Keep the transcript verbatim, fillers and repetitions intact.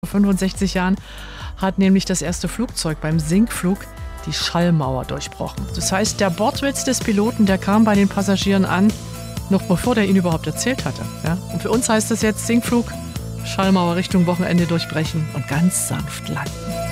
Vor fünfundsechzig Jahren hat nämlich das erste Flugzeug beim Sinkflug die Schallmauer durchbrochen. Das heißt, der Bordwitz des Piloten, der kam bei den Passagieren an, noch bevor der ihn überhaupt erzählt hatte. Ja? Und für uns heißt das jetzt Sinkflug, Schallmauer Richtung Wochenende durchbrechen und ganz sanft landen.